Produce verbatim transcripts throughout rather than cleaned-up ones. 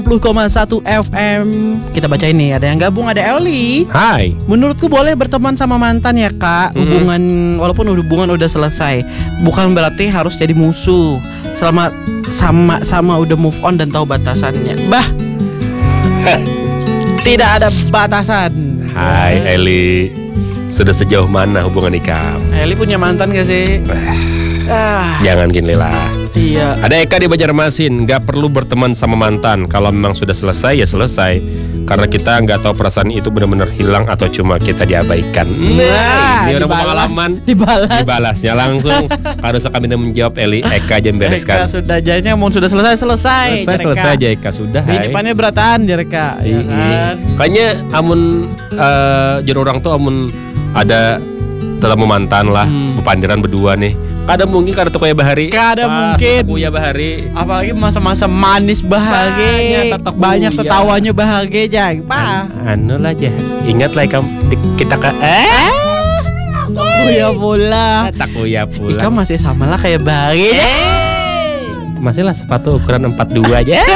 sepuluh koma satu F M. Kita baca ini, ada yang gabung, ada Eli. Hai. Menurutku boleh berteman sama mantan ya kak. Hubungan mm-hmm. walaupun hubungan udah selesai, bukan berarti harus jadi musuh. Selama sama-sama udah move on dan tahu batasannya. Bah, tidak ada batasan. Hai Eli, sudah sejauh mana hubungan Ikam? Eli punya mantan gak sih? Ah. Jangan gini lah. Iya. Ada Eka di Banjarmasin, gak perlu berteman sama mantan. Kalau memang sudah selesai ya selesai. Karena kita gak tahu perasaan itu benar-benar hilang atau cuma kita diabaikan. Nah, ini orang pengalaman. Dibalas. Dibalasnya langsung. Harus kami menjawab Eli. Eka aja bereskan. Eka sudah jadinya mau sudah selesai selesai. Selesai selesai aja Eka sudah. Ini pannya beratan Jereka. Ya kan? Kayaknya amun uh, jadi orang tuh amun ada tetap mantan lah, hmm. bepandiran berdua nih. Kada mungkin kada tuh kayak Bahari. Kada mungkin. Kuya Bahari. Apalagi masa-masa manis bahagia. Banyak, banyak tertawanya bahagia jang. Bah. An- anu lah aja. Ingat lah kamu kita ke eh Takuya pula. Takuya pula. Ika masih sama lah kayak Bahari. Eh. Masih lah sepatu ukuran empat puluh dua aja.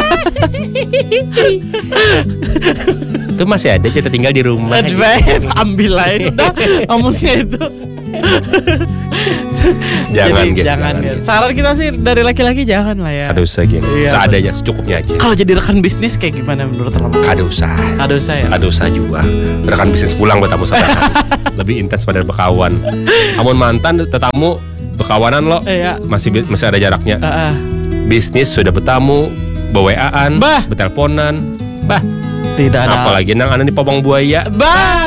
Itu masih ada, kita tinggal di rumah. Advance, ambil lah itu dah. Omongnya itu. Jangan jadi, gitu. Jangan gitu. Saran kita sih dari laki-laki jangan lah ya. Kada usah gitu. Iya, seadanya, secukupnya aja. Kalau jadi rekan bisnis kayak gimana menurut kamu? Kada usah. Kada usah ya. Kada usah juga. Rekan bisnis pulang buat tamu saudara. Lebih intens pada bekawan. Amun mantan tetamu bekawanan lo. Iya. Masih masih ada jaraknya. Uh-uh. Bisnis sudah bertamu, be-waan, bah, berteleponan, bah. Tidak ada. Apalagi nang ana di Pabong Buaya. Bah.